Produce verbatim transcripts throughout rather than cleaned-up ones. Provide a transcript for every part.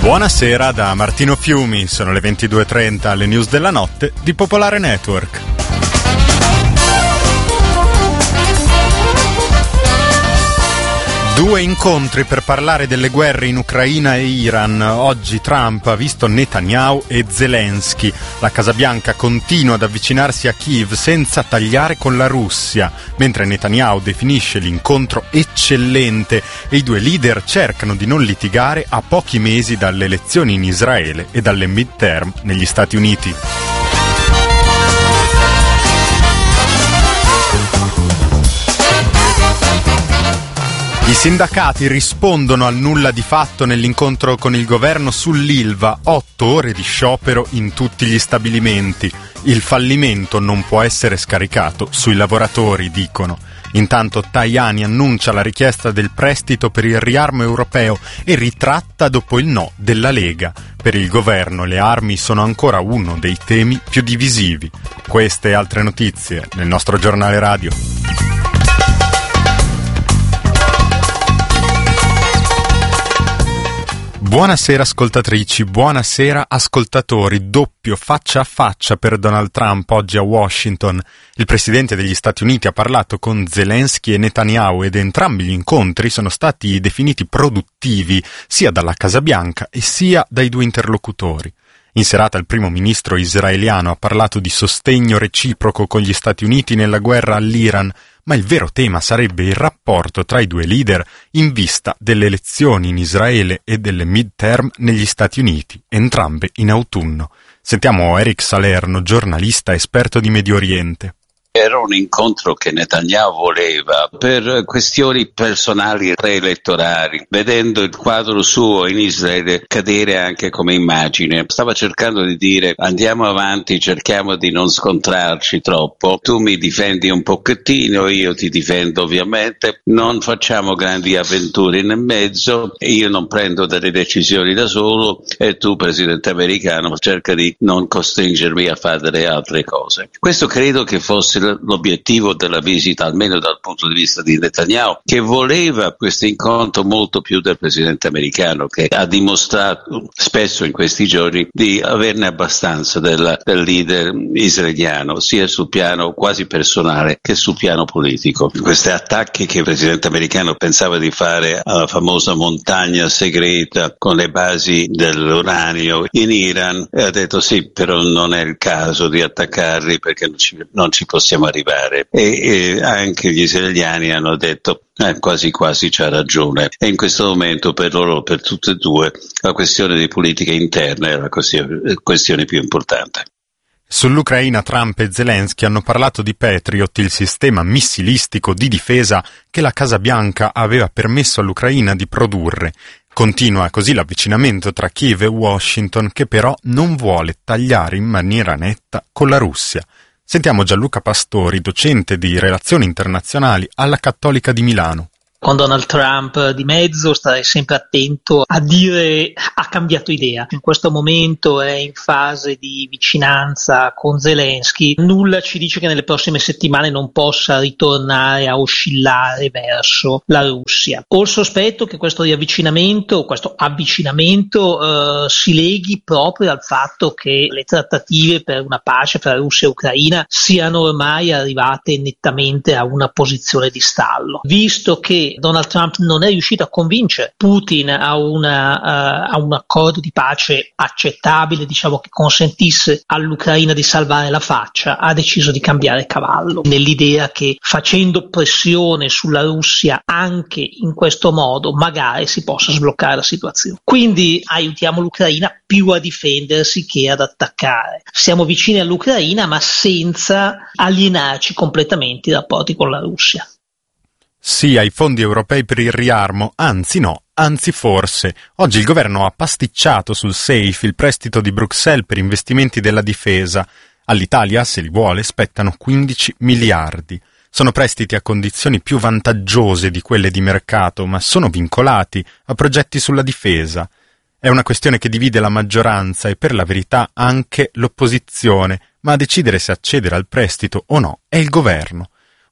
Buonasera da Martino Fiumi, sono le ventidue e trenta, alle news della notte di Popolare Network. Due incontri per parlare delle guerre in Ucraina e Iran. Oggi Trump ha visto Netanyahu e Zelensky. La Casa Bianca continua ad avvicinarsi a Kiev senza tagliare con la Russia, mentre Netanyahu definisce l'incontro eccellente e i due leader cercano di non litigare a pochi mesi dalle elezioni in Israele e dalle midterm negli Stati Uniti. I sindacati rispondono al nulla di fatto nell'incontro con il governo sull'Ilva, otto ore di sciopero in tutti gli stabilimenti. Il fallimento non può essere scaricato sui lavoratori, dicono. Intanto Tajani annuncia la richiesta del prestito per il riarmo europeo e ritratta dopo il no della Lega. Per il governo le armi sono ancora uno dei temi più divisivi. Queste e altre notizie nel nostro giornale radio. Buonasera ascoltatrici, buonasera ascoltatori. Doppio faccia a faccia per Donald Trump oggi a Washington. Il presidente degli Stati Uniti ha parlato con Zelensky e Netanyahu ed entrambi gli incontri sono stati definiti produttivi sia dalla Casa Bianca e sia dai due interlocutori. In serata il primo ministro israeliano ha parlato di sostegno reciproco con gli Stati Uniti nella guerra all'Iran, ma il vero tema sarebbe il rapporto tra i due leader in vista delle elezioni in Israele e delle midterm negli Stati Uniti, entrambe in autunno. Sentiamo Eric Salerno, giornalista esperto di Medio Oriente. Era un incontro che Netanyahu voleva per questioni personali preelettorali, vedendo il quadro suo in Israele cadere anche come immagine. Stava cercando di dire: andiamo avanti, cerchiamo di non scontrarci troppo, tu mi difendi un pochettino, io ti difendo ovviamente, non facciamo grandi avventure nel mezzo, io non prendo delle decisioni da solo e tu, presidente americano, cerca di non costringermi a fare delle altre cose. Questo credo che fosse l'obiettivo della visita, almeno dal punto di vista di Netanyahu, che voleva questo incontro molto più del presidente americano, che ha dimostrato spesso in questi giorni di averne abbastanza del, del leader israeliano, sia sul piano quasi personale che sul piano politico. Questi attacchi che il presidente americano pensava di fare alla famosa montagna segreta con le basi dell'uranio in Iran, e ha detto sì, però non è il caso di attaccarli perché non ci, non ci possiamo arrivare, e, e anche gli israeliani hanno detto eh, quasi quasi c'ha ragione, e in questo momento per loro, per tutte e due, la questione di politica interna è la questione, questione più importante. Sull'Ucraina Trump e Zelensky hanno parlato di Patriot, il sistema missilistico di difesa che la Casa Bianca aveva permesso all'Ucraina di produrre. Continua così l'avvicinamento tra Kiev e Washington, che però non vuole tagliare in maniera netta con la Russia. Sentiamo Gianluca Pastori, docente di Relazioni Internazionali alla Cattolica di Milano. Con Donald Trump di mezzo starei sempre attento a dire ha cambiato idea. In questo momento è in fase di vicinanza con Zelensky. Nulla ci dice che nelle prossime settimane non possa ritornare a oscillare verso la Russia. Ho il sospetto che questo riavvicinamento, questo avvicinamento eh, si leghi proprio al fatto che le trattative per una pace tra Russia e Ucraina siano ormai arrivate nettamente a una posizione di stallo. Visto che Donald Trump non è riuscito a convincere Putin a, una, uh, a un accordo di pace accettabile, diciamo, che consentisse all'Ucraina di salvare la faccia, ha deciso di cambiare cavallo, nell'idea che facendo pressione sulla Russia anche in questo modo magari si possa sbloccare la situazione. Quindi aiutiamo l'Ucraina più a difendersi che ad attaccare. Siamo vicini all'Ucraina ma senza alienarci completamente i rapporti con la Russia. Sì ai fondi europei per il riarmo, anzi no, anzi forse. Oggi il governo ha pasticciato sul SAFE, il prestito di Bruxelles per investimenti della difesa. All'Italia, se li vuole, spettano quindici miliardi. Sono prestiti a condizioni più vantaggiose di quelle di mercato, ma sono vincolati a progetti sulla difesa. È una questione che divide la maggioranza e per la verità anche l'opposizione, ma a decidere se accedere al prestito o no è il governo.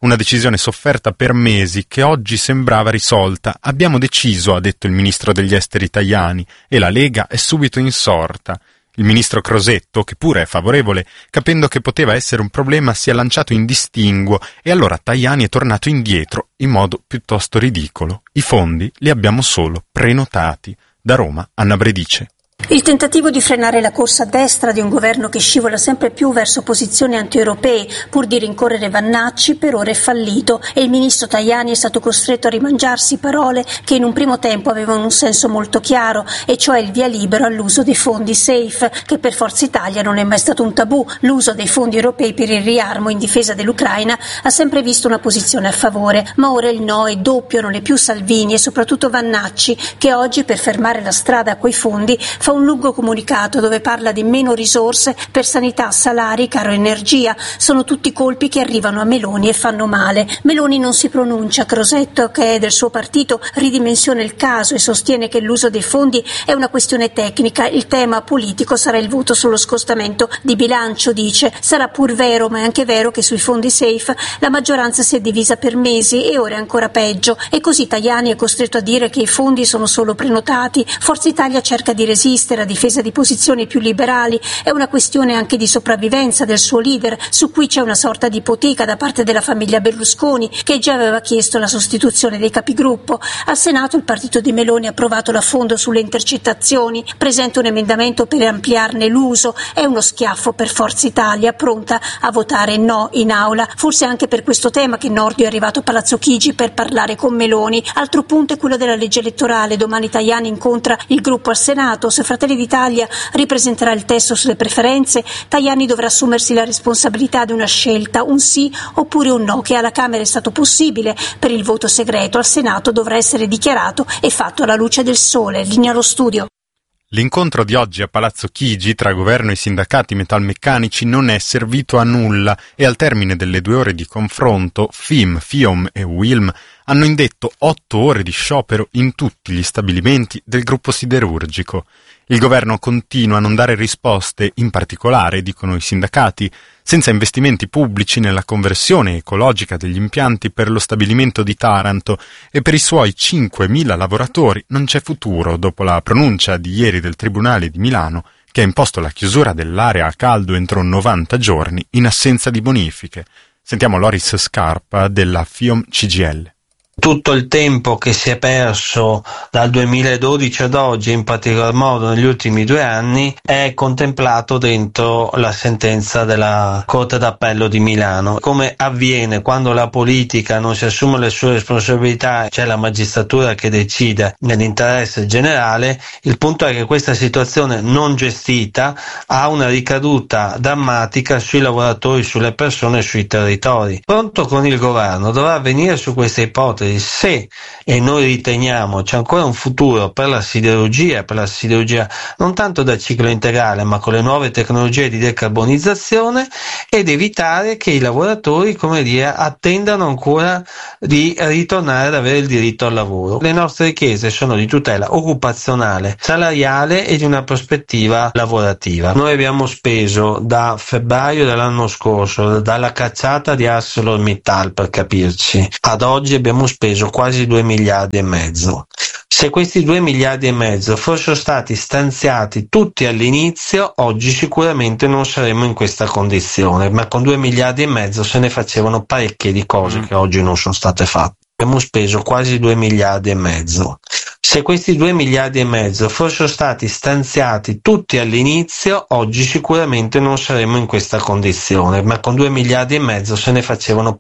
Una decisione sofferta per mesi che oggi sembrava risolta. Abbiamo deciso, ha detto il ministro degli esteri Tajani, e la Lega è subito insorta. Il ministro Crosetto, che pure è favorevole, capendo che poteva essere un problema, si è lanciato in distinguo e allora Tajani è tornato indietro in modo piuttosto ridicolo. I fondi li abbiamo solo prenotati. Da Roma, Anna Bredice. Il tentativo di frenare la corsa a destra di un governo che scivola sempre più verso posizioni anti-europee pur di rincorrere Vannacci per ora è fallito e il ministro Tajani è stato costretto a rimangiarsi parole che in un primo tempo avevano un senso molto chiaro, e cioè il via libero all'uso dei fondi SAFE, che per Forza Italia non è mai stato un tabù. L'uso dei fondi europei per il riarmo in difesa dell'Ucraina ha sempre visto una posizione a favore, ma ora il no è doppio, non è più Salvini e soprattutto Vannacci, che oggi per fermare la strada a quei fondi fa un lungo comunicato dove parla di meno risorse per sanità, salari, caro energia. Sono tutti colpi che arrivano a Meloni e fanno male. Meloni non si pronuncia. Crosetto, che è del suo partito, ridimensiona il caso e sostiene che l'uso dei fondi è una questione tecnica. Il tema politico sarà il voto sullo scostamento di bilancio, dice. Sarà pur vero, ma è anche vero che sui fondi SAFE la maggioranza si è divisa per mesi e ora è ancora peggio. E così Tajani è costretto a dire che i fondi sono solo prenotati. Forza Italia cerca di resistere a difesa di posizioni più liberali. È una questione anche di sopravvivenza del suo leader, su cui c'è una sorta di ipoteca da parte della famiglia Berlusconi, che già aveva chiesto la sostituzione dei capigruppo. Al Senato il partito di Meloni ha approvato l'affondo sulle intercettazioni, presenta un emendamento per ampliarne l'uso. È uno schiaffo per Forza Italia, pronta a votare no in aula. Forse anche per questo tema che Nordio è arrivato a Palazzo Chigi per parlare con Meloni. Altro punto è quello della legge elettorale. Domani Tajani incontra il gruppo al Senato. Se Fratelli d'Italia ripresenterà il testo sulle preferenze, Tajani dovrà assumersi la responsabilità di una scelta, un sì oppure un no, che alla Camera è stato possibile per il voto segreto, al Senato dovrà essere dichiarato e fatto alla luce del sole. Linea allo studio. L'incontro di oggi a Palazzo Chigi tra governo e sindacati metalmeccanici non è servito a nulla e al termine delle due ore di confronto F I M, FIOM e UILM hanno indetto otto ore di sciopero in tutti gli stabilimenti del gruppo siderurgico. Il governo continua a non dare risposte, in particolare, dicono i sindacati, senza investimenti pubblici nella conversione ecologica degli impianti per lo stabilimento di Taranto e per i suoi cinquemila lavoratori non c'è futuro dopo la pronuncia di ieri del Tribunale di Milano che ha imposto la chiusura dell'area a caldo entro novanta giorni in assenza di bonifiche. Sentiamo Loris Scarpa della FIOM C G I L. Tutto il tempo che si è perso dal duemiladodici ad oggi, in particolar modo negli ultimi due anni, è contemplato dentro la sentenza della Corte d'Appello di Milano. Come avviene quando la politica non si assume le sue responsabilità, c'è la magistratura che decide nell'interesse generale, il punto è che questa situazione non gestita ha una ricaduta drammatica sui lavoratori, sulle persone e sui territori. Pronto con il governo dovrà avvenire su queste ipotesi. Se, e noi riteniamo, c'è ancora un futuro per la siderurgia, per la siderurgia non tanto da ciclo integrale ma con le nuove tecnologie di decarbonizzazione, ed evitare che i lavoratori, come dire, attendano ancora di ritornare ad avere il diritto al lavoro. Le nostre richieste sono di tutela occupazionale, salariale e di una prospettiva lavorativa. Noi abbiamo speso da febbraio dell'anno scorso, dalla cacciata di ArcelorMittal per capirci, ad oggi abbiamo speso quasi due miliardi e mezzo. Se questi due miliardi e mezzo fossero stati stanziati tutti all'inizio, oggi sicuramente non saremmo in questa condizione, ma con due miliardi e mezzo se ne facevano parecchie di cose che oggi non sono state fatte. Abbiamo speso quasi due miliardi e mezzo. Se questi due miliardi e mezzo fossero stati stanziati tutti all'inizio, oggi sicuramente non saremmo in questa condizione, ma con due miliardi e mezzo se ne facevano